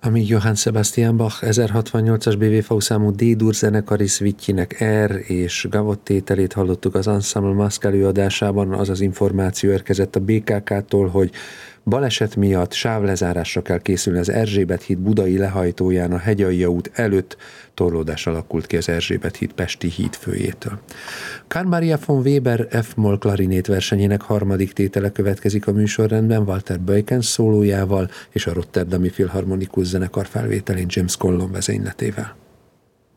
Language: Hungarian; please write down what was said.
Amíg Johann Sebastian Bach 1068-as BWV számú D-dur zenekari szvittjének R és gavot tételét hallottuk az Ensemble Masque előadásában, az információ érkezett a BKK-tól, hogy baleset miatt sávlezárásra kell készülni az Erzsébet híd budai lehajtóján a Hegyalja út előtt, torlódás alakult ki az Erzsébet híd pesti hídfőjétől. Carl Maria von Weber F-moll klarinét versenyének harmadik tétele következik a műsorrendben Walter Beukens szólójával és a Rotterdami Filharmonikus Zenekar felvételén James Conlon vezényletével.